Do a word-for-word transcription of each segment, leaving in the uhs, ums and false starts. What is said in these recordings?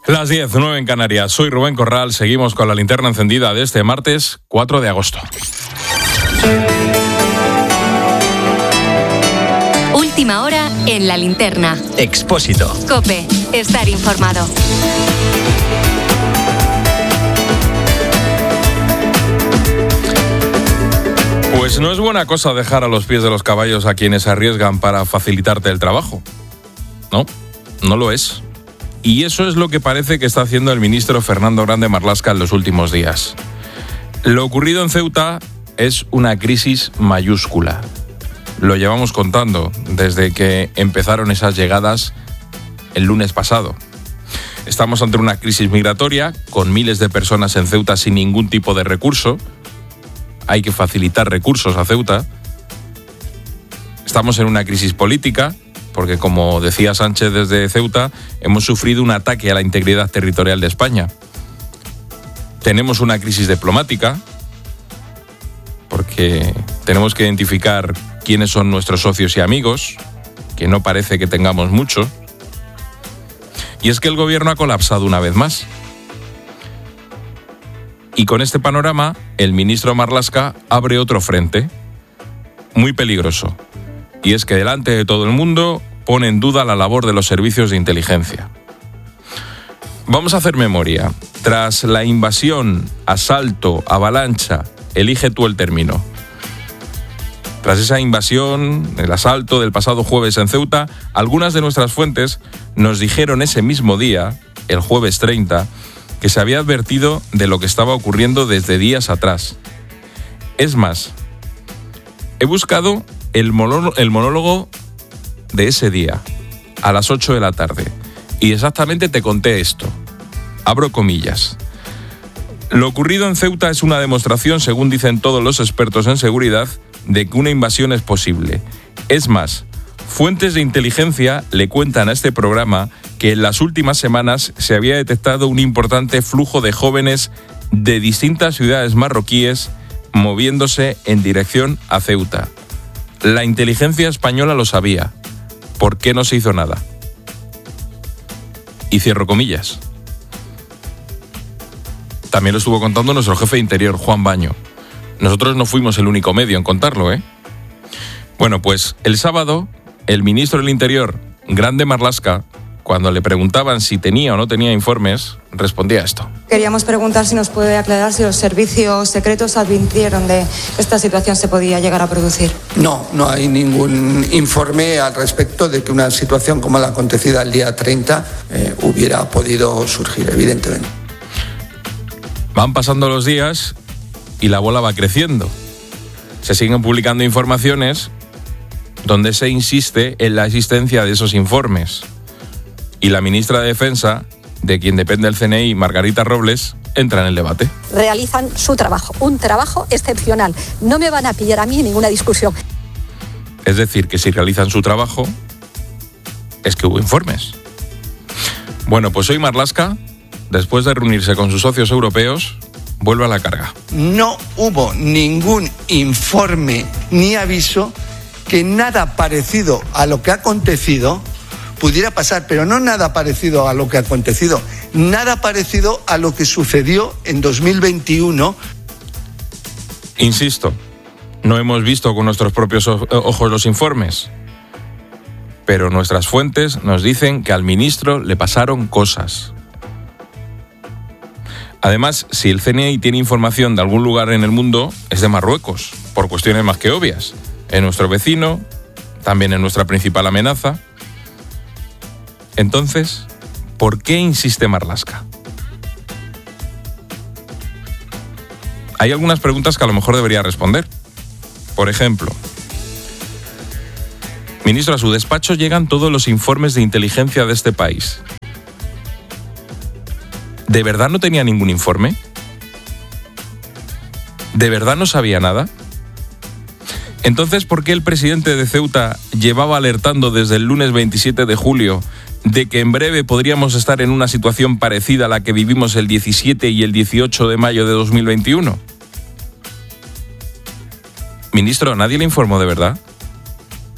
Las diez, nueve en Canarias. Soy Rubén Corral. Seguimos con la linterna encendida de este martes cuatro de agosto. Última hora en la linterna. Expósito. COPE. Estar informado. Pues no es buena cosa dejar a los pies de los caballos a quienes se arriesgan para facilitarte el trabajo. No, no lo es. Y eso es lo que parece que está haciendo el ministro Fernando Grande Marlaska en los últimos días. Lo ocurrido en Ceuta es una crisis mayúscula. Lo llevamos contando desde que empezaron esas llegadas el lunes pasado. Estamos ante una crisis migratoria con miles de personas en Ceuta sin ningún tipo de recurso. Hay que facilitar recursos a Ceuta. Estamos en una crisis política, porque como decía Sánchez desde Ceuta, hemos sufrido un ataque a la integridad territorial de España. Tenemos una crisis diplomática, porque tenemos que identificar quiénes son nuestros socios y amigos, que no parece que tengamos mucho. Y es que el gobierno ha colapsado una vez más. Y con este panorama, el ministro Marlaska abre otro frente, muy peligroso. Y es que delante de todo el mundo pone en duda la labor de los servicios de inteligencia. Vamos a hacer memoria. Tras la invasión, asalto, avalancha, elige tú el término. Tras esa invasión, el asalto del pasado jueves en Ceuta, algunas de nuestras fuentes nos dijeron ese mismo día, el jueves treinta, que se había advertido de lo que estaba ocurriendo desde días atrás. Es más, he buscado el monólogo, el monólogo de ese día, a las ocho de la tarde, y exactamente te conté esto. Abro comillas. Lo ocurrido en Ceuta es una demostración, según dicen todos los expertos en seguridad, de que una invasión es posible. Es más, fuentes de inteligencia le cuentan a este programa que en las últimas semanas se había detectado un importante flujo de jóvenes de distintas ciudades marroquíes moviéndose en dirección a Ceuta. La inteligencia española lo sabía. ¿Por qué no se hizo nada? Y cierro comillas. También lo estuvo contando nuestro jefe de Interior, Juan Baño. Nosotros no fuimos el único medio en contarlo, ¿eh? Bueno, pues el sábado, el ministro del Interior, Grande Marlaska, cuando le preguntaban si tenía o no tenía informes, respondía esto. Queríamos preguntar si nos puede aclarar si los servicios secretos advirtieron de que esta situación se podía llegar a producir. No, no hay ningún informe al respecto de que una situación como la acontecida el día treinta eh, hubiera podido surgir, evidentemente. Van pasando los días y la bola va creciendo. Se siguen publicando informaciones donde se insiste en la existencia de esos informes. Y la ministra de Defensa, de quien depende el C N I, Margarita Robles, entra en el debate. Realizan su trabajo, un trabajo excepcional. No me van a pillar a mí en ninguna discusión. Es decir, que si realizan su trabajo, es que hubo informes. Bueno, pues hoy Marlaska, después de reunirse con sus socios europeos, vuelve a la carga. No hubo ningún informe ni aviso que nada parecido a lo que ha acontecido pudiera pasar, pero no nada parecido a lo que ha acontecido, nada parecido a lo que sucedió en dos mil veintiuno. Insisto, no hemos visto con nuestros propios ojos los informes, pero nuestras fuentes nos dicen que al ministro le pasaron cosas. Además, si el C N I tiene información de algún lugar en el mundo, es de Marruecos, por cuestiones más que obvias. Es nuestro vecino, también es nuestra principal amenaza. Entonces, ¿por qué insiste Marlaska? Hay algunas preguntas que a lo mejor debería responder. Por ejemplo, ministro, a su despacho llegan todos los informes de inteligencia de este país. ¿De verdad no tenía ningún informe? ¿De verdad no sabía nada? Entonces, ¿por qué el presidente de Ceuta llevaba alertando desde el lunes veintisiete de julio de que en breve podríamos estar en una situación parecida a la que vivimos el diecisiete y el dieciocho de mayo de dos mil veintiuno? Ministro, ¿nadie le informó de verdad?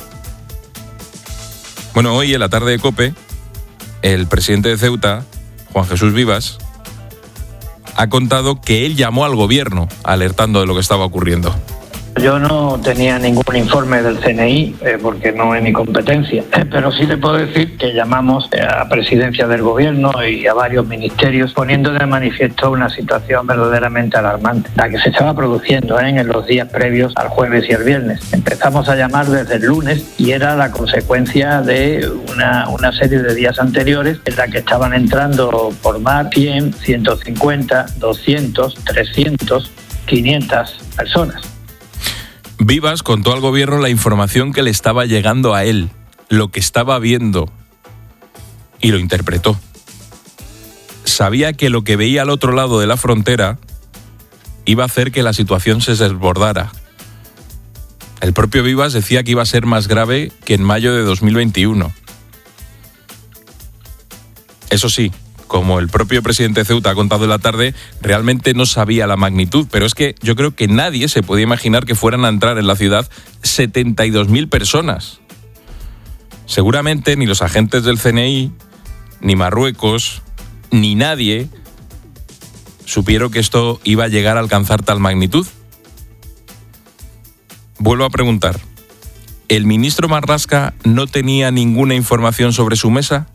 Bueno, hoy en la tarde de COPE, el presidente de Ceuta, Juan Jesús Vivas, ha contado que él llamó al gobierno alertando de lo que estaba ocurriendo. Yo no tenía ningún informe del C N I eh, porque no es mi competencia, pero sí le puedo decir que llamamos a presidencia del gobierno y a varios ministerios poniendo de manifiesto una situación verdaderamente alarmante, la que se estaba produciendo ¿eh? en los días previos al jueves y al viernes. Empezamos a llamar desde el lunes y era la consecuencia de una, una serie de días anteriores en la que estaban entrando por mar cien, ciento cincuenta, doscientos, trescientos, quinientas personas. Vivas contó al gobierno la información que le estaba llegando a él, lo que estaba viendo, y lo interpretó. Sabía que lo que veía al otro lado de la frontera iba a hacer que la situación se desbordara. El propio Vivas decía que iba a ser más grave que en mayo de dos mil veintiuno. Eso sí, como el propio presidente de Ceuta ha contado en la tarde, realmente no sabía la magnitud, pero es que yo creo que nadie se podía imaginar que fueran a entrar en la ciudad setenta y dos mil personas. Seguramente ni los agentes del C N I, ni Marruecos, ni nadie supieron que esto iba a llegar a alcanzar tal magnitud. Vuelvo a preguntar, ¿el ministro Marlaska no tenía ninguna información sobre su mesa?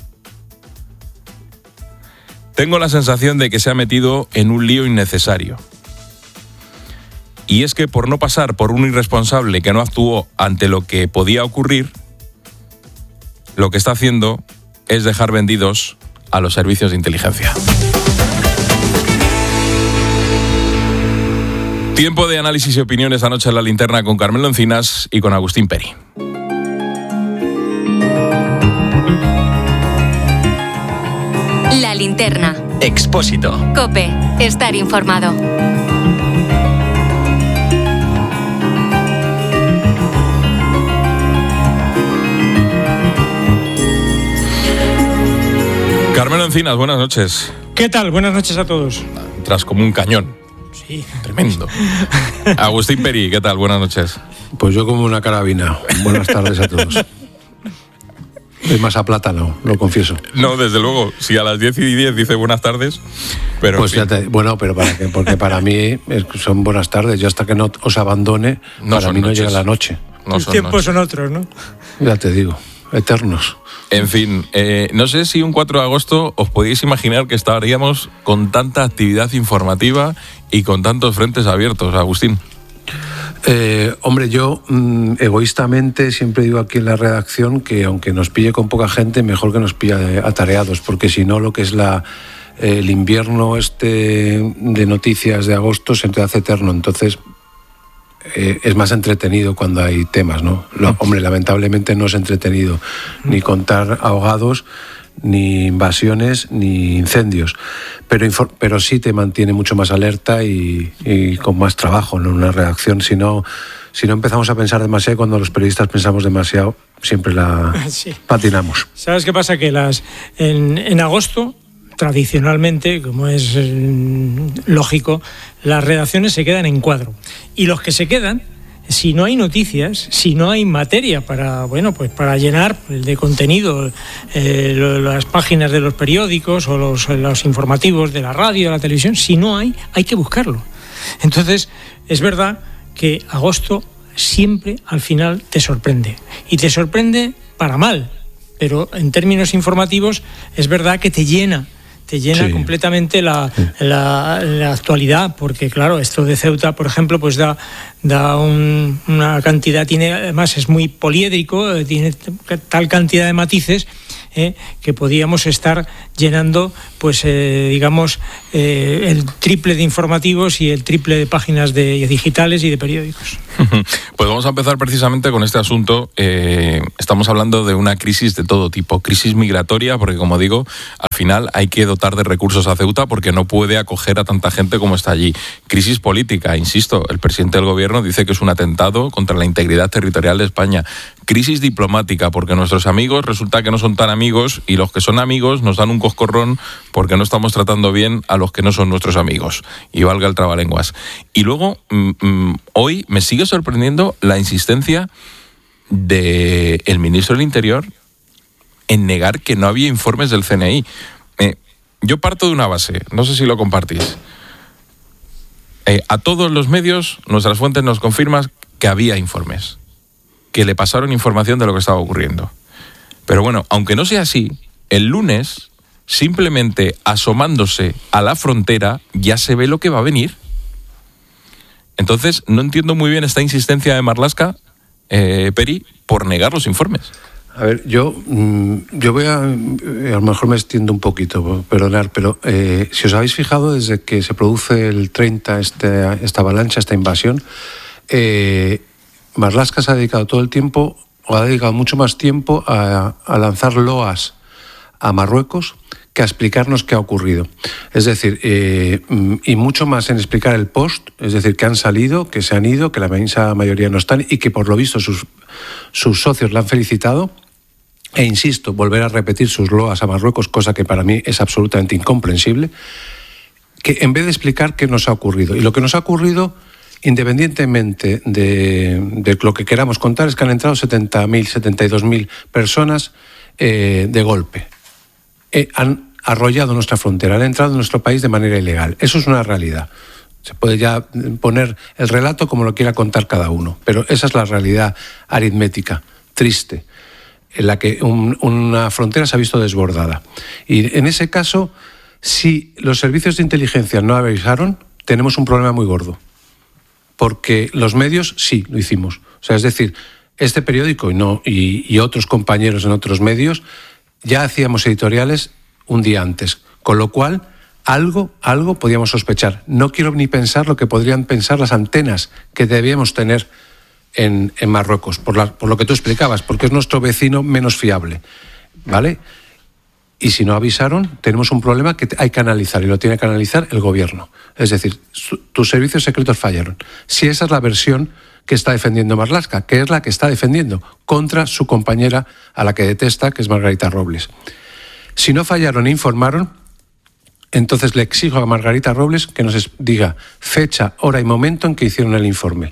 Tengo la sensación de que se ha metido en un lío innecesario. Y es que por no pasar por un irresponsable que no actuó ante lo que podía ocurrir, lo que está haciendo es dejar vendidos a los servicios de inteligencia. Tiempo de análisis y opiniones anoche en La Linterna con Carmelo Encinas y con Agustín Peri. La Linterna. Expósito. COPE. Estar informado. Carmelo Encinas, buenas noches. ¿Qué tal? Buenas noches a todos. Entras como un cañón. Sí. Tremendo. Agustín Peri, ¿qué tal? Buenas noches. Pues yo como una carabina. Buenas tardes a todos. Es más a plátano, lo confieso. No, desde luego. Si a las diez y diez dice buenas tardes, pero... Pues ya te, bueno, pero para que, porque para mí son buenas tardes. Yo hasta que no os abandone, no para mí no noches. llega la noche. No Los son tiempos noches. son otros, ¿no? Ya te digo, eternos. En fin, eh, no sé si un cuatro de agosto os podíais imaginar que estaríamos con tanta actividad informativa y con tantos frentes abiertos, Agustín. Eh, hombre, yo mm, egoístamente siempre digo aquí en la redacción que aunque nos pille con poca gente, mejor que nos pille atareados, porque si no lo que es la eh, el invierno este de noticias de agosto se te hace eterno, entonces eh, es más entretenido cuando hay temas, ¿no? Lo, hombre, lamentablemente no es entretenido ni contar ahogados, ni invasiones, ni incendios, pero, infor- pero sí te mantiene mucho más alerta y, y con más trabajo, ¿no? En una redacción. Si no, si no empezamos a pensar demasiado, cuando los periodistas pensamos demasiado, siempre la Sí. patinamos. ¿Sabes qué pasa? Que las en, en agosto, tradicionalmente, como es eh, lógico, las redacciones se quedan en cuadro. Y los que se quedan, si no hay noticias, si no hay materia para, bueno, pues para llenar de contenido eh, lo- las páginas de los periódicos o los, los informativos de la radio, de la televisión, si no hay, hay que buscarlo. Entonces, es verdad que agosto siempre al final te sorprende. Y te sorprende para mal, pero en términos informativos es verdad que te llena. te llena Sí. completamente la, la, la actualidad, porque claro, esto de Ceuta, por ejemplo, pues da, da un, una cantidad, tiene, además es muy poliédrico, eh, tiene tal cantidad de matices eh, que podíamos estar llenando, pues eh, digamos, eh, el triple de informativos y el triple de páginas de digitales y de periódicos. Pues vamos a empezar precisamente con este asunto. Eh, estamos hablando de una crisis de todo tipo, crisis migratoria, porque como digo, al final hay que dotar de recursos a Ceuta porque no puede acoger a tanta gente como está allí. Crisis política, insisto, el presidente del gobierno dice que es un atentado contra la integridad territorial de España. Crisis diplomática, porque nuestros amigos resulta que no son tan amigos y los que son amigos nos dan un coscorrón porque no estamos tratando bien a los que no son nuestros amigos. Y valga el trabalenguas. Y luego, mm, mm, hoy me sigue sorprendiendo la insistencia del ministro del Interior en negar que no había informes del C N I. Eh, yo parto de una base, no sé si lo compartís. Eh, a todos los medios, nuestras fuentes nos confirman que había informes, que le pasaron información de lo que estaba ocurriendo. Pero bueno, aunque no sea así, el lunes, simplemente asomándose a la frontera, ya se ve lo que va a venir. Entonces, no entiendo muy bien esta insistencia de Marlaska, eh, Peri, por negar los informes. A ver, yo, yo voy a... A lo mejor me extiendo un poquito, perdonar, pero eh, si os habéis fijado, desde que se produce el treinta, este, esta avalancha, esta invasión, eh, Marlaska se ha dedicado todo el tiempo, o ha dedicado mucho más tiempo a, a lanzar loas a Marruecos que a explicarnos qué ha ocurrido. Es decir, eh, y mucho más en explicar el post, es decir, que han salido, que se han ido, que la inmensa mayoría no están y que por lo visto sus, sus socios la han felicitado. E insisto, volver a repetir sus loas a Marruecos, cosa que para mí es absolutamente incomprensible, que en vez de explicar qué nos ha ocurrido. Y lo que nos ha ocurrido, independientemente de, de lo que queramos contar, es que han entrado setenta mil, setenta y dos mil personas eh, de golpe. Eh, han arrollado nuestra frontera, han entrado en nuestro país de manera ilegal. Eso es una realidad. Se puede ya poner el relato como lo quiera contar cada uno, pero esa es la realidad aritmética, triste, en la que un, una frontera se ha visto desbordada. Y en ese caso, si los servicios de inteligencia no avisaron, tenemos un problema muy gordo. Porque los medios sí lo hicimos. O sea, es decir, este periódico y, no, y, y otros compañeros en otros medios ya hacíamos editoriales un día antes. Con lo cual, algo, algo podíamos sospechar. No quiero ni pensar lo que podrían pensar las antenas que debíamos tener En, en Marruecos, por, la, por lo que tú explicabas, porque es nuestro vecino menos fiable, ¿vale? Y si no avisaron, tenemos un problema que hay que analizar, y lo tiene que analizar el gobierno. Es decir, su, tus servicios secretos fallaron. Si esa es la versión que está defendiendo Marlaska, que es la que está defendiendo contra su compañera a la que detesta, que es Margarita Robles. Si no fallaron e informaron, entonces le exijo a Margarita Robles que nos diga fecha, hora y momento en que hicieron el informe.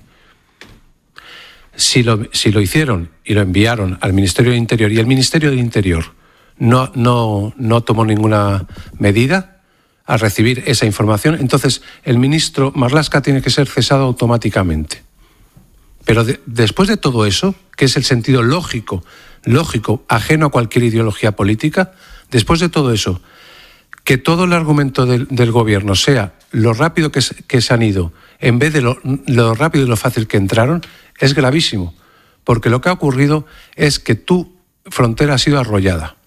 Si lo, si lo hicieron y lo enviaron al Ministerio del Interior y el Ministerio del Interior no, no, no tomó ninguna medida al recibir esa información, entonces el ministro Marlaska tiene que ser cesado automáticamente. Pero de, después de todo eso, que es el sentido lógico, lógico, ajeno a cualquier ideología política, después de todo eso, que todo el argumento del, del gobierno sea lo rápido que, que se han ido, en vez de lo, lo rápido y lo fácil que entraron, es gravísimo, porque lo que ha ocurrido es que tu frontera ha sido arrollada.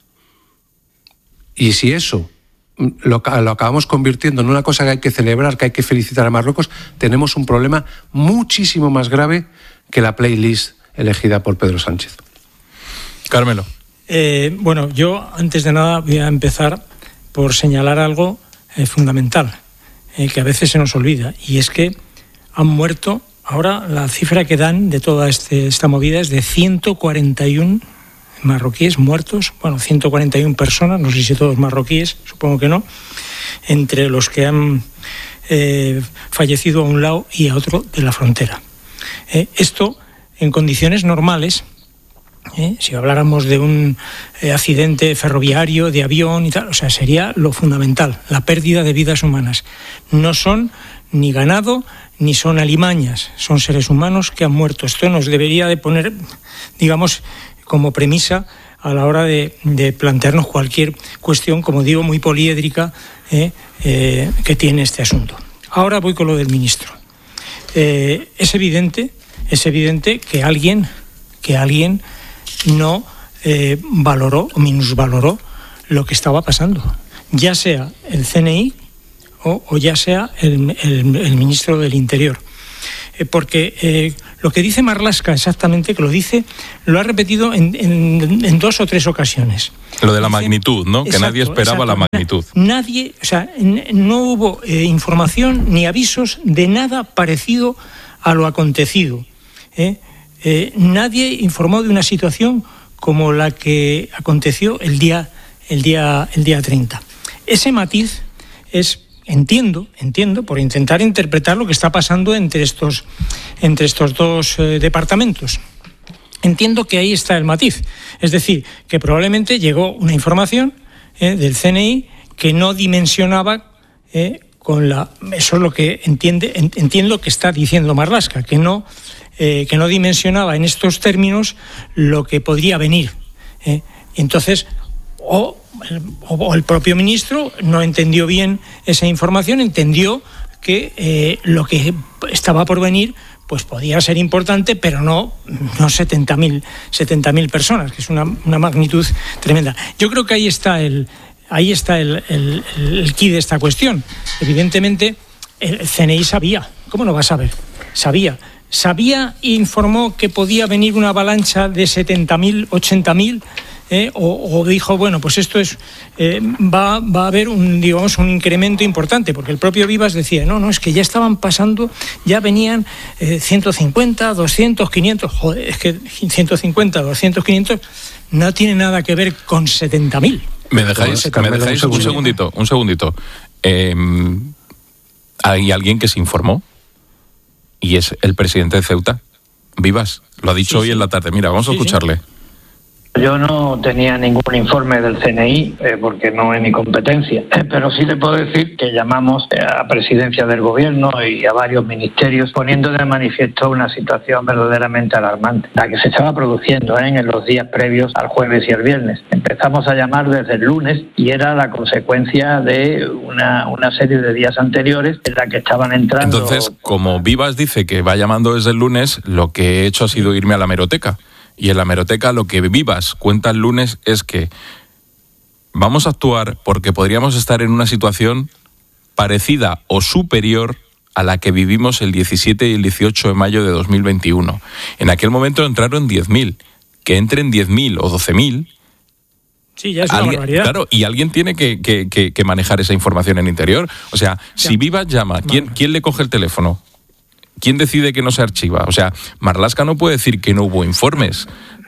Y si eso lo, lo acabamos convirtiendo en una cosa que hay que celebrar, que hay que felicitar a Marruecos, tenemos un problema muchísimo más grave que la playlist elegida por Pedro Sánchez. Carmelo. Eh, bueno, yo antes de nada voy a empezar por señalar algo eh, fundamental, eh, que a veces se nos olvida, y es que han muerto. Ahora la cifra que dan de toda este, esta movida es de ciento cuarenta y uno marroquíes muertos, bueno, ciento cuarenta y una personas, no sé si todos marroquíes, supongo que no, entre los que han eh, fallecido a un lado y a otro de la frontera. Eh, esto, en condiciones normales, eh, si habláramos de un eh, accidente ferroviario, de avión y tal, o sea, sería lo fundamental, la pérdida de vidas humanas. No son ni ganado, ni son alimañas, son seres humanos que han muerto. Esto nos debería de poner, digamos, como premisa a la hora de, de plantearnos cualquier cuestión, como digo, muy poliédrica eh, eh, que tiene este asunto. Ahora voy con lo del ministro. Eh, es evidente, es evidente que alguien, que alguien no eh, valoró o minusvaloró lo que estaba pasando, ya sea el C N I O, o ya sea el, el, el ministro del Interior. Eh, porque eh, lo que dice Marlaska exactamente, que lo dice, lo ha repetido en, en, en dos o tres ocasiones. Lo de la dice, magnitud, ¿no? Exacto, que nadie esperaba exacto, la magnitud. Nadie, o sea, no hubo eh, información ni avisos de nada parecido a lo acontecido. ¿eh? Eh, nadie informó de una situación como la que aconteció el día, el día, el día treinta. Ese matiz es... Entiendo, entiendo, por intentar interpretar lo que está pasando entre estos, entre estos dos eh, departamentos. Entiendo que ahí está el matiz. Es decir, que probablemente llegó una información eh, del C N I que no dimensionaba eh, con la... Eso es lo que entiende, entiendo que está diciendo Marlaska, que no, eh, que no dimensionaba en estos términos lo que podría venir. Eh. Entonces, o, o el propio ministro no entendió bien esa información, entendió que eh, lo que estaba por venir pues podía ser importante, pero no, no setenta mil personas, que es una, una magnitud tremenda. Yo creo que ahí está el, ahí está el, el, el quid de esta cuestión. Evidentemente, el C N I sabía. ¿Cómo no va a saber? Sabía. Sabía e informó que podía venir una avalancha de setenta mil, ochenta mil, eh, o, o dijo, bueno, pues esto es eh, va, va a haber un, digamos, un incremento importante, porque el propio Vivas decía, no, no, es que ya estaban pasando, ya venían eh, ciento cincuenta, doscientos, quinientos, joder, es que ciento cincuenta, doscientos, quinientos no tiene nada que ver con setenta mil. ¿Me dejáis, ¿me dejáis un segundito? Un segundito. Eh, ¿Hay alguien que se informó? Y es el presidente de Ceuta, Vivas. Lo ha dicho sí, hoy sí. en la tarde. Mira, vamos sí, a escucharle. Sí. Yo no tenía ningún informe del C N I eh, porque no es mi competencia, eh, pero sí le puedo decir que llamamos eh, a presidencia del gobierno y a varios ministerios poniendo de manifiesto una situación verdaderamente alarmante, la que se estaba produciendo eh, en los días previos al jueves y el viernes. Empezamos a llamar desde el lunes y era la consecuencia de una, una serie de días anteriores en la que estaban entrando... Entonces, como Vivas dice que va llamando desde el lunes, lo que he hecho ha sido irme a la hemeroteca. Y en la hemeroteca lo que Vivas cuenta el lunes es que vamos a actuar porque podríamos estar en una situación parecida o superior a la que vivimos el diecisiete y el dieciocho de mayo de dos mil veintiuno. En aquel momento entraron diez mil. Que entren diez mil o doce mil... Sí, ya es una barbaridad. Claro, y alguien tiene que, que, que, que manejar esa información en el interior. O sea, ya. Si Vivas llama, ¿quién, ¿quién le coge el teléfono? ¿Quién decide que no se archiva? O sea, Marlaska no puede decir que no hubo informes.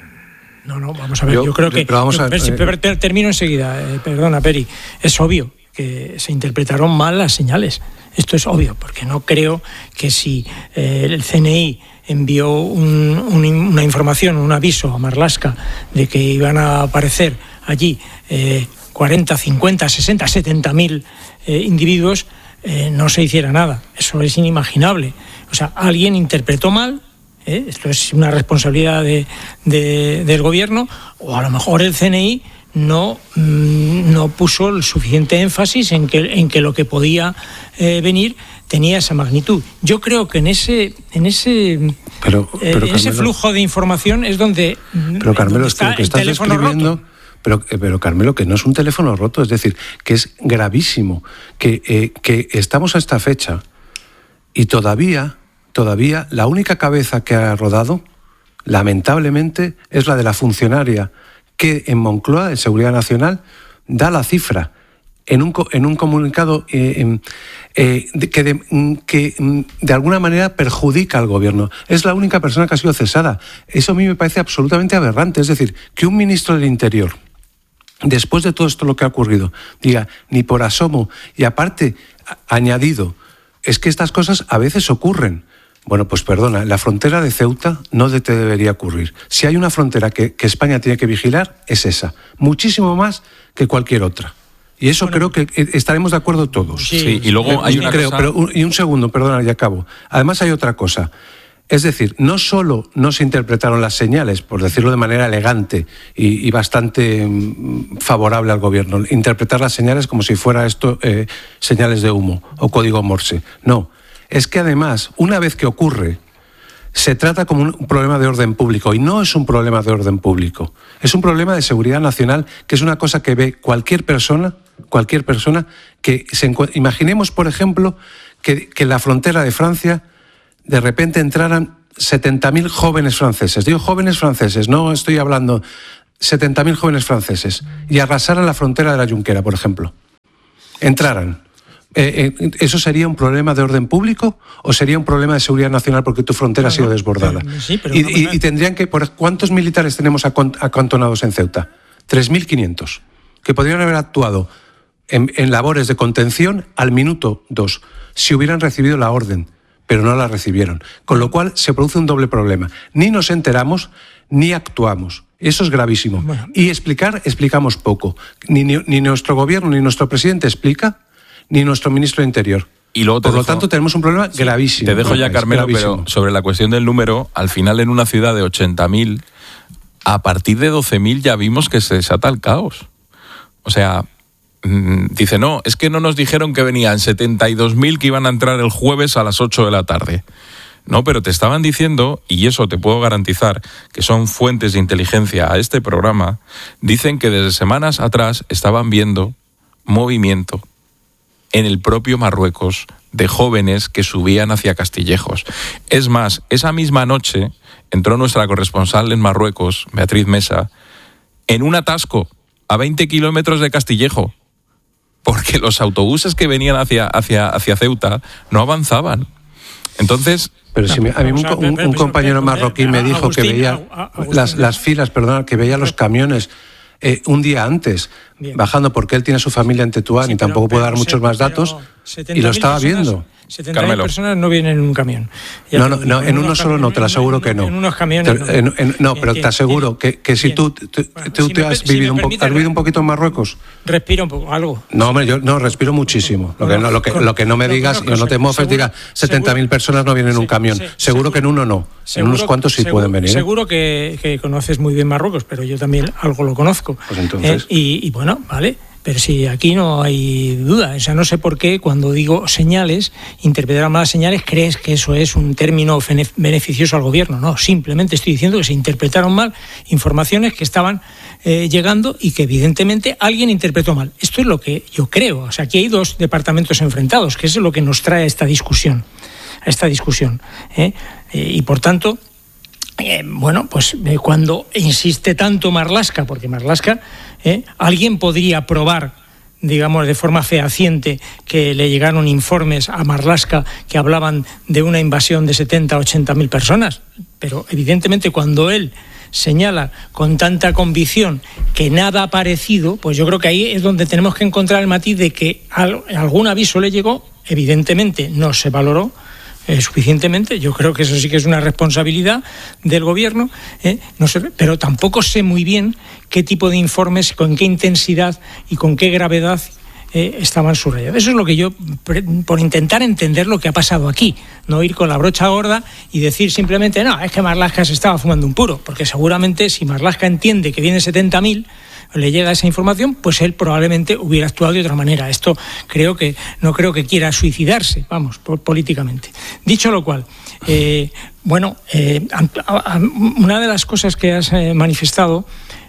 No, no, vamos a ver, yo, yo creo que... Pero vamos a ver, si eh, termino enseguida, eh, perdona, Peri. Es obvio que se interpretaron mal las señales. Esto es obvio, porque no creo que si eh, el C N I envió un, un, una información, un aviso a Marlaska de que iban a aparecer allí eh, cuarenta, cincuenta, sesenta, setenta mil eh, individuos, eh, no se hiciera nada. Eso es inimaginable. O sea, alguien interpretó mal, ¿eh? Esto es una responsabilidad de, de, del gobierno, o a lo mejor el C N I no, no puso el suficiente énfasis en que, en que lo que podía eh, venir tenía esa magnitud. Yo creo que en ese en ese, pero, pero, eh, en Carmelo, ese flujo de información es donde, pero, Carmelo, donde está lo que el estás teléfono describiendo... roto. Pero, pero, Carmelo, que no es un teléfono roto, es decir, que es gravísimo, que, eh, que estamos a esta fecha y todavía... Todavía la única cabeza que ha rodado, lamentablemente, es la de la funcionaria que en Moncloa, de Seguridad Nacional, da la cifra en un, en un comunicado eh, eh, que, de, que de alguna manera perjudica al gobierno. Es la única persona que ha sido cesada. Eso a mí me parece absolutamente aberrante. Es decir, que un ministro del Interior, después de todo esto lo que ha ocurrido, diga, ni por asomo, y aparte, añadido, es que estas cosas a veces ocurren. Bueno, pues perdona, la frontera de Ceuta no te debería ocurrir. Si hay una frontera que, que España tiene que vigilar, es esa. Muchísimo más que cualquier otra. Y eso bueno, creo que estaremos de acuerdo todos. Sí, sí. Y luego hay una creo, cosa... Pero un, y un segundo, perdona, ya acabo. Además hay otra cosa. Es decir, no solo no se interpretaron las señales, por decirlo de manera elegante y, y bastante mm, favorable al gobierno, interpretar las señales como si fuera esto eh, señales de humo o código Morse. No. Es que además, una vez que ocurre, se trata como un problema de orden público, y no es un problema de orden público, es un problema de seguridad nacional, que es una cosa que ve cualquier persona, cualquier persona que se encuentre. Imaginemos, por ejemplo, que, que en la frontera de Francia de repente entraran setenta mil jóvenes franceses. Digo jóvenes franceses, no estoy hablando setenta mil jóvenes franceses, y arrasaran la frontera de la Junquera, por ejemplo. Entraran. Eh, eh, ¿Eso sería un problema de orden público o sería un problema de seguridad nacional porque tu frontera no, ha sido no, desbordada? Pero, sí, pero y, no, y, y tendrían que... Por, ¿cuántos militares tenemos acantonados en Ceuta? tres mil quinientos, que podrían haber actuado en, en labores de contención al minuto dos, si hubieran recibido la orden, pero no la recibieron. Con lo cual se produce un doble problema. Ni nos enteramos, ni actuamos. Eso es gravísimo. Bueno. Y explicar, explicamos poco. Ni, ni, ni nuestro gobierno ni nuestro presidente explica, ni nuestro ministro de Interior. Y luego te Por lo dejo- tanto, tenemos un problema Sí, gravísimo. Te dejo ya, Es Carmelo, gravísimo. pero sobre la cuestión del número, al final en una ciudad de ochenta mil, a partir de doce mil ya vimos que se desata el caos. O sea, mmm, dice, no, es que no nos dijeron que venían setenta y dos mil que iban a entrar el jueves a las ocho de la tarde. No, pero te estaban diciendo, y eso te puedo garantizar, que son fuentes de inteligencia a este programa, dicen que desde semanas atrás estaban viendo movimiento en el propio Marruecos de jóvenes que subían hacia Castillejos. Es más, esa misma noche entró nuestra corresponsal en Marruecos, Beatriz Mesa, en un atasco a veinte kilómetros de Castillejo, porque los autobuses que venían hacia, hacia, hacia Ceuta no avanzaban. Entonces... Pero si me- a mí un, co- un- un compañero marroquí me dijo que veía las, las filas, perdón, que veía los camiones eh, un día antes, Bien. bajando, porque él tiene su familia en Tetuán Sí, y tampoco pero- puedo dar pero muchos se- más pero datos, setenta y lo mil estaba personas- viendo. setenta mil Carmelo. personas no vienen en un camión. Ya No, te no, lo no, digo, en uno unos solo no, te lo camiones, aseguro en- que no. En unos camiones Te- no. en- en- no, Bien, pero bien, te aseguro bien. que, que si Bien. tú, te, Bueno, tú si te me has per- si vivido, me un, po- permite, ¿has vivido un poquito en Marruecos. Respira un poco, algo. No, hombre, yo no respiro muchísimo. Lo que no, lo que, lo que no me Lo digas, conozco, y no te mofes, seguro- diga setenta mil seguro- personas no vienen en un Sí, camión. sí, seguro, seguro- que en uno no. En unos cuantos sí seguro- pueden venir. ¿eh? Seguro que, que conoces muy bien Marruecos, pero yo también algo lo conozco. Pues entonces. Eh, y, y bueno, vale. Pero si aquí no hay duda, o sea, no sé por qué cuando digo señales, interpretar malas señales, crees que eso es un término bene- beneficioso al gobierno. No, simplemente estoy diciendo que se interpretaron mal informaciones que estaban eh, llegando y que evidentemente alguien interpretó mal. Esto es lo que yo creo. O sea, aquí hay dos departamentos enfrentados, que eso es lo que nos trae a esta discusión, a esta discusión. ¿eh? Eh, y por tanto, Eh, bueno, pues eh, cuando insiste tanto Marlaska, porque Marlaska, eh, alguien podría probar, digamos, de forma fehaciente que le llegaron informes a Marlaska que hablaban de una invasión de setenta, ochenta mil personas, pero evidentemente cuando él señala con tanta convicción que nada ha aparecido, pues yo creo que ahí es donde tenemos que encontrar el matiz de que al- algún aviso le llegó, evidentemente no se valoró Eh, suficientemente. Yo creo que eso sí que es una responsabilidad del gobierno, eh, no sé, pero tampoco sé muy bien qué tipo de informes, con qué intensidad y con qué gravedad eh, estaban subrayados. Eso es lo que yo, pre- por intentar entender lo que ha pasado aquí, no ir con la brocha gorda y decir simplemente, no, es que Marlaska se estaba fumando un puro, porque seguramente si Marlaska entiende que vienen setenta mil, le llega esa información, pues él probablemente hubiera actuado de otra manera. Esto creo que no creo que quiera suicidarse, vamos, por, políticamente. Dicho lo cual, eh, bueno, eh, a, a, una de las cosas que has eh, manifestado,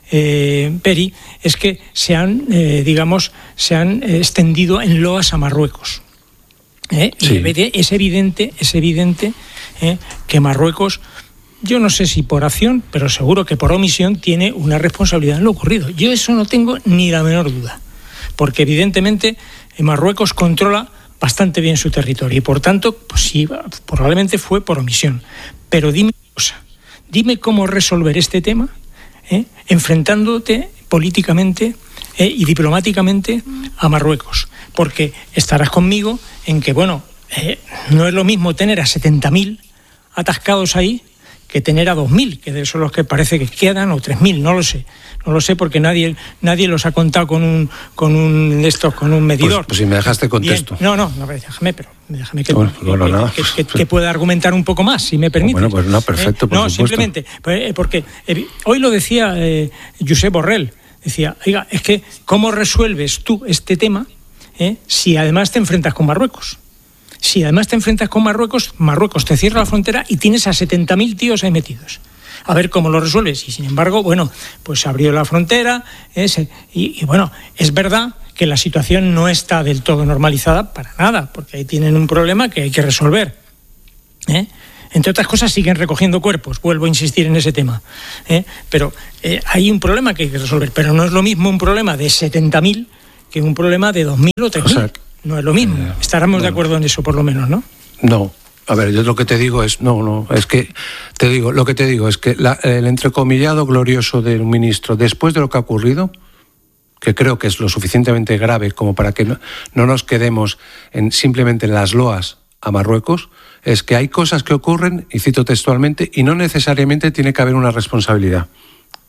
eh, Peri, es que se han, eh, digamos, se han eh, extendido en loas a Marruecos. ¿Eh? Sí. Y es evidente, es evidente eh, que Marruecos, yo no sé si por acción, pero seguro que por omisión tiene una responsabilidad en lo ocurrido. Yo eso no tengo ni la menor duda, porque evidentemente Marruecos controla bastante bien su territorio y por tanto, pues sí, probablemente fue por omisión. Pero dime una cosa, dime cómo resolver este tema, ¿eh? enfrentándote políticamente eh, y diplomáticamente a Marruecos, porque estarás conmigo en que, bueno, eh, no es lo mismo tener a setenta mil atascados ahí que tener a dos mil, que son los que parece que quedan, o tres mil, no lo sé. No lo sé porque nadie nadie los ha contado con un con un de estos, con un medidor. Pues, pues si me dejaste contesto. Bien. No, no, no, déjame, pero déjame que, Bueno, pues bueno, que, nada. que, que, que pueda argumentar un poco más, si me permite. Bueno, pues no, perfecto, por No, supuesto. simplemente, pues, porque eh, hoy lo decía eh, Josep Borrell, decía, oiga, es que ¿cómo resuelves tú este tema eh, si además te enfrentas con Marruecos? Si además te enfrentas con Marruecos, Marruecos te cierra la frontera y tienes a setenta mil tíos ahí metidos. A ver cómo lo resuelves. Y sin embargo, bueno, pues se abrió la frontera. Eh, se, y, y bueno, es verdad que la situación no está del todo normalizada para nada, porque ahí tienen un problema que hay que resolver. ¿eh? Entre otras cosas, siguen recogiendo cuerpos. Vuelvo a insistir en ese tema. ¿eh? Pero eh, hay un problema que hay que resolver. Pero no es lo mismo un problema de setenta mil que un problema de dos mil o tres mil. O sea, no es lo mismo. Eh, Estaremos bueno. de acuerdo en eso, por lo menos, ¿no? No. A ver, yo lo que te digo es, no, no, es que, te digo, lo que te digo es que la, el entrecomillado glorioso del ministro, después de lo que ha ocurrido, que creo que es lo suficientemente grave como para que no, no nos quedemos en, simplemente en las loas a Marruecos, es que hay cosas que ocurren, y cito textualmente, y no necesariamente tiene que haber una responsabilidad.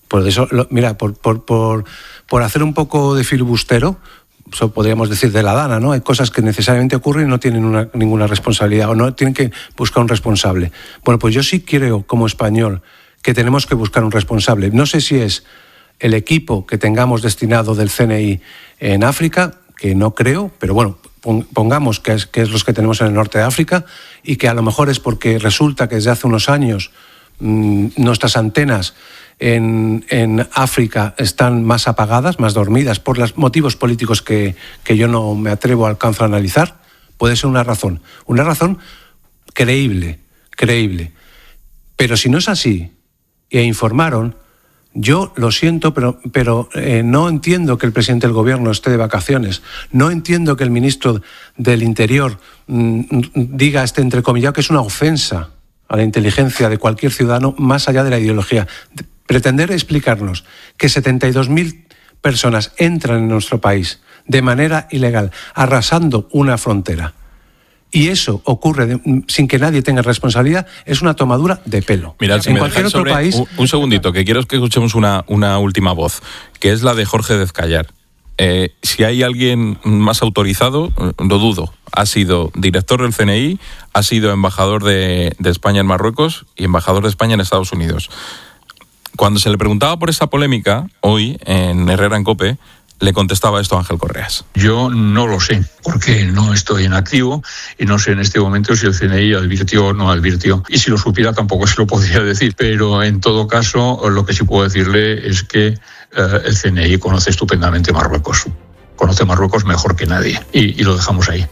Por eso, lo, mira, por, por, por, por hacer un poco de filibustero, eso podríamos decir de la dana, ¿no? Hay cosas que necesariamente ocurren y no tienen una, ninguna responsabilidad o no tienen que buscar un responsable. Bueno, pues yo sí creo, como español, que tenemos que buscar un responsable. No sé si es el equipo que tengamos destinado del C N I en África, que no creo, pero bueno, pongamos que es, que es los que tenemos en el norte de África y que a lo mejor es porque resulta que desde hace unos años mmm, nuestras antenas En, en África están más apagadas, más dormidas, por los motivos políticos que, que yo no me atrevo, alcanzo a analizar. Puede ser una razón, una razón creíble, creíble. Pero si no es así, e informaron, yo lo siento, pero, pero eh, no entiendo que el presidente del gobierno esté de vacaciones, no entiendo que el ministro del Interior mmm, diga este entrecomillado que es una ofensa a la inteligencia de cualquier ciudadano, más allá de la ideología. Pretender explicarnos que setenta y dos mil personas entran en nuestro país de manera ilegal, arrasando una frontera, y eso ocurre de, sin que nadie tenga responsabilidad, es una tomadura de pelo. Mirad, si en me cualquier otro sobre, país... Un, un segundito, que quiero que escuchemos una, una última voz, que es la de Jorge Dezcayar. Eh, si hay alguien más autorizado, lo dudo. Ha sido director del C N I, ha sido embajador de, de España en Marruecos y embajador de España en Estados Unidos. Cuando se le preguntaba por esta polémica, hoy, en Herrera en COPE, le contestaba esto a Ángel Correas. Yo no lo sé, porque no estoy en activo y no sé en este momento si el C N I advirtió o no advirtió. Y si lo supiera tampoco se lo podría decir. Pero en todo caso, lo que sí puedo decirle es que eh, el C N I conoce estupendamente Marruecos. Conoce Marruecos mejor que nadie. Y, y lo dejamos ahí.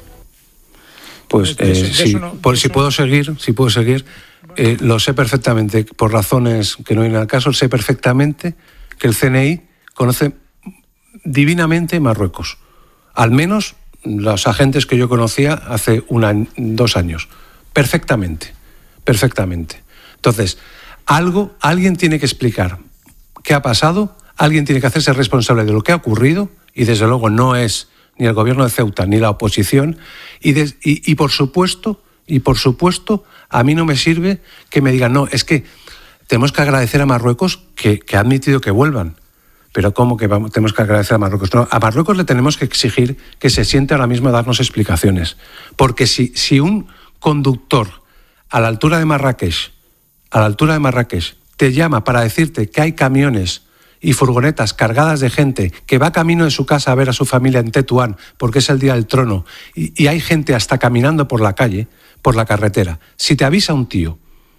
Pues eh, sí, por, si puedo seguir, si puedo seguir, eh, lo sé perfectamente, por razones que no vienen al caso, sé perfectamente que el C N I conoce divinamente Marruecos. Al menos los agentes que yo conocía hace un año, dos años. Perfectamente, perfectamente. Entonces, algo, alguien tiene que explicar qué ha pasado, alguien tiene que hacerse responsable de lo que ha ocurrido, y desde luego no es ni el gobierno de Ceuta ni la oposición, y, de, y, y por supuesto, y por supuesto, a mí no me sirve que me digan, no, es que tenemos que agradecer a Marruecos que, que ha admitido que vuelvan. Pero ¿cómo que vamos, tenemos que agradecer a Marruecos? No, a Marruecos le tenemos que exigir que se siente ahora mismo a darnos explicaciones. Porque si, si un conductor a la altura de Marrakech, a la altura de Marrakech, te llama para decirte que hay camiones y furgonetas cargadas de gente que va camino de su casa a ver a su familia en Tetuán porque es el día del trono, y, y hay gente hasta caminando por la calle, por la carretera. Si te avisa un tío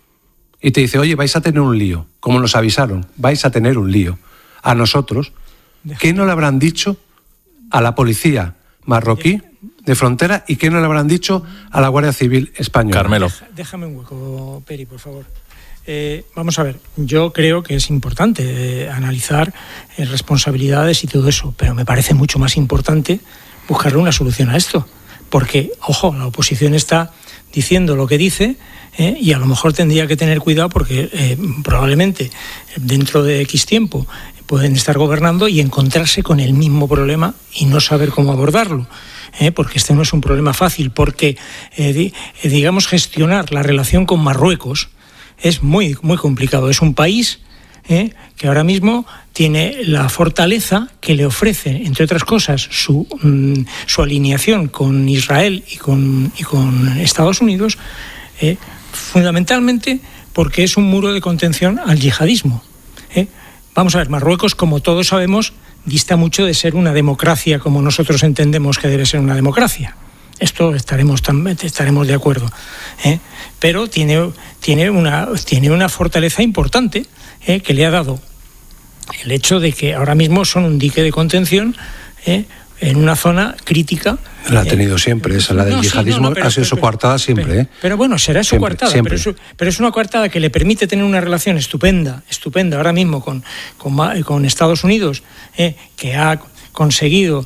y te dice, oye, vais a tener un lío, como nos avisaron, vais a tener un lío, a nosotros, ¿qué no le habrán dicho a la policía marroquí de frontera y qué no le habrán dicho a la Guardia Civil española? Carmelo. Déjame un hueco, Peri, por favor. Eh, vamos a ver, yo creo que es importante eh, analizar eh, responsabilidades y todo eso, pero me parece mucho más importante buscarle una solución a esto, porque, ojo, la oposición está diciendo lo que dice, eh, y a lo mejor tendría que tener cuidado porque eh, probablemente dentro de X tiempo pueden estar gobernando y encontrarse con el mismo problema y no saber cómo abordarlo. Eh, porque este no es un problema fácil, porque eh, di, eh, digamos gestionar la relación con Marruecos es muy, muy complicado. Es un país eh, que ahora mismo tiene la fortaleza que le ofrece, entre otras cosas, su, mm, su alineación con Israel y con, y con Estados Unidos, eh, fundamentalmente porque es un muro de contención al yihadismo. Eh. Vamos a ver, Marruecos, como todos sabemos, dista mucho de ser una democracia como nosotros entendemos que debe ser una democracia. Esto estaremos, estaremos de acuerdo. ¿eh? Pero tiene, tiene, una, tiene una fortaleza importante ¿eh? que le ha dado el hecho de que ahora mismo son un dique de contención ¿eh? en una zona crítica. La ha tenido eh, siempre, esa, la del no, yihadismo, sí, no, no, pero, ha sido pero, su coartada siempre. Pero, ¿eh? pero bueno, será su siempre, coartada, siempre. Pero, es, pero es una coartada que le permite tener una relación estupenda, estupenda ahora mismo con, con, con Estados Unidos, eh, que ha conseguido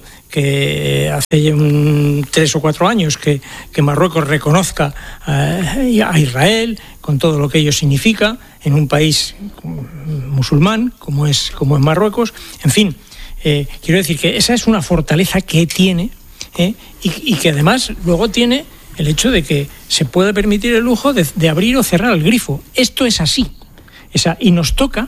que hace un, tres o cuatro años que, que Marruecos reconozca eh, a Israel con todo lo que ello significa en un país musulmán como es, como es Marruecos. En fin, eh, quiero decir que esa es una fortaleza que tiene eh, y, y que además luego tiene el hecho de que se puede permitir el lujo de, de abrir o cerrar el grifo. Esto es así. Esa, y nos toca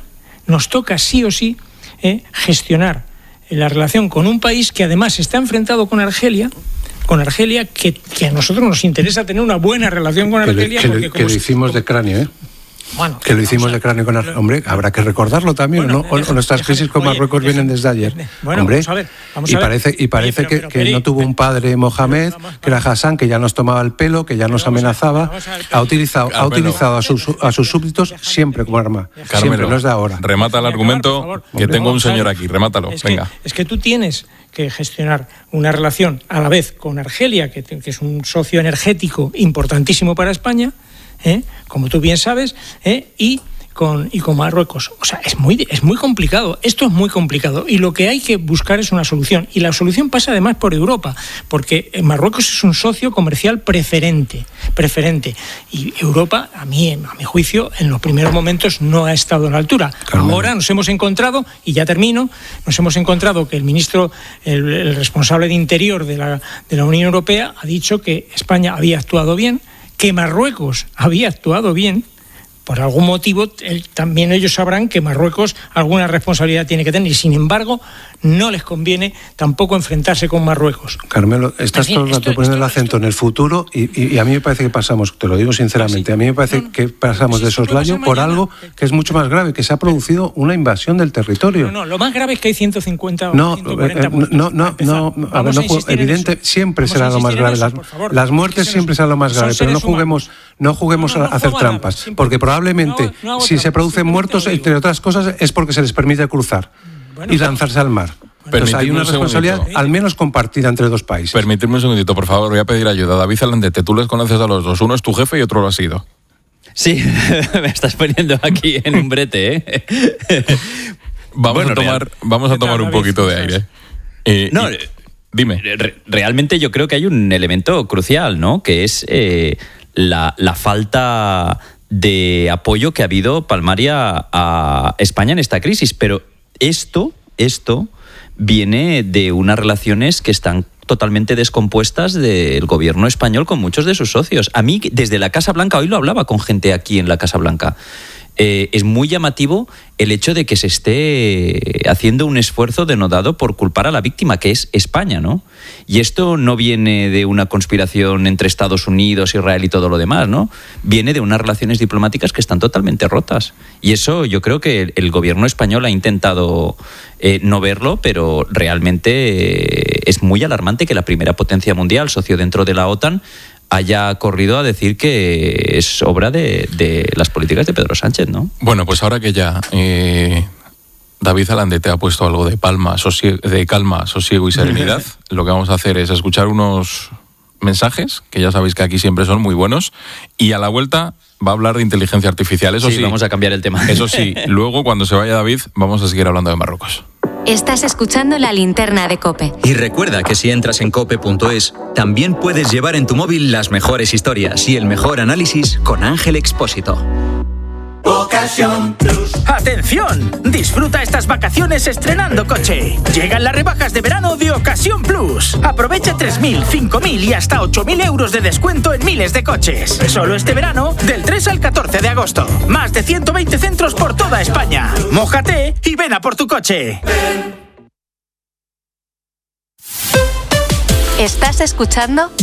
nos toca sí o sí eh, gestionar la relación con un país que además está enfrentado con Argelia, con Argelia que, que a nosotros nos interesa tener una buena relación con Argelia. Que, le, que, porque le, como que lo hicimos de cráneo, ¿eh? Bueno, que lo hicimos de cráneo con Argelia. Hombre, habrá que recordarlo también, bueno, ¿no? O, o nuestras crisis con oye, Marruecos deja, vienen desde ayer. Bueno, Hombre, vamos a ver, vamos y a ver. parece, y parece oye, pero, pero, que, que no tuvo un padre Mohamed, que era Hassan, que ya nos tomaba el pelo, que ya nos amenazaba. A ver, ver, ha utilizado, ha utilizado a sus, a sus súbditos siempre como arma. Carmelo, siempre, no es de ahora. Remata el argumento, acabar, que hombre, tengo un señor aquí, remátalo, es venga. Que, es que tú tienes que gestionar una relación a la vez con Argelia, que, que es un socio energético importantísimo para España, ¿eh? Como tú bien sabes, ¿eh? y Con, y con Marruecos. O sea, es muy, es muy complicado. Esto es muy complicado. Y lo que hay que buscar es una solución. Y la solución pasa además por Europa, porque Marruecos es un socio comercial preferente. preferente. Y Europa, a mí, a mi juicio, en los primeros momentos no ha estado a la altura. Carmen. Ahora nos hemos encontrado, y ya termino, nos hemos encontrado que el ministro, el, el responsable de Interior de la, de la Unión Europea ha dicho que España había actuado bien, que Marruecos había actuado bien. Por algún motivo, él, también ellos sabrán que Marruecos alguna responsabilidad tiene que tener y, sin embargo, no les conviene tampoco enfrentarse con Marruecos. Carmelo, estás todo el rato poniendo el acento esto, en el futuro y, y, y a mí me parece que pasamos, te lo digo sinceramente, a mí me parece no, que pasamos no, de soslayo por algo que es mucho más grave, que se ha producido una invasión del territorio. No, no, lo más grave es que hay ciento cincuenta o no, ciento cuarenta eh, muertos. No, no, no, no, a ver, no, evidente, siempre vamos será lo más grave. Las, las muertes siempre serán lo más grave, pero no juguemos, no juguemos no, no, no, a hacer trampas, porque probablemente Probablemente, no, no si se producen muertos, entre otras cosas, es porque se les permite cruzar bueno, y lanzarse al mar. Entonces hay una responsabilidad al menos compartida entre dos países. Permitidme un segundito, por favor, voy a pedir ayuda. David Alandete, tú les conoces a los dos. Uno es tu jefe y otro lo ha sido. Sí, me estás poniendo aquí en un brete, ¿eh? Vamos bueno, a tomar, real. vamos a tomar un poquito de aire. Eh, no, y, dime. Re- realmente yo creo que hay un elemento crucial, ¿no? Que es eh, la, la falta de apoyo que ha habido palmaria a España en esta crisis, pero esto, esto viene de unas relaciones que están totalmente descompuestas del gobierno español con muchos de sus socios. A mí, desde la Casa Blanca, hoy lo hablaba con gente aquí en la Casa Blanca, eh, es muy llamativo el hecho de que se esté haciendo un esfuerzo denodado por culpar a la víctima, que es España, ¿no? Y esto no viene de una conspiración entre Estados Unidos, Israel y todo lo demás, ¿no? Viene de unas relaciones diplomáticas que están totalmente rotas. Y eso yo creo que el, el gobierno español ha intentado eh, no verlo, pero realmente eh, es muy alarmante que la primera potencia mundial, socio dentro de la OTAN, haya corrido a decir que es obra de, de las políticas de Pedro Sánchez, ¿no? Bueno, pues ahora que ya eh, David Alandete ha puesto algo de, palma, sosie- de calma, sosiego y serenidad, lo que vamos a hacer es escuchar unos mensajes, que ya sabéis que aquí siempre son muy buenos, y a la vuelta va a hablar de inteligencia artificial. Eso sí, sí, vamos a cambiar el tema. Eso sí, luego cuando se vaya David vamos a seguir hablando de Marruecos. Estás escuchando La Linterna de COPE. Y recuerda que si entras en cope punto es, también puedes llevar en tu móvil las mejores historias y el mejor análisis con Ángel Expósito. Ocasión Plus. ¡Atención! Disfruta estas vacaciones estrenando coche. Llegan las rebajas de verano de Ocasión Plus. Aprovecha tres mil, cinco mil y hasta ocho mil euros de descuento en miles de coches. Solo este verano, del tres al catorce de agosto. Más de ciento veinte centros por toda España. Mójate y ven a por tu coche. ¿Estás escuchando?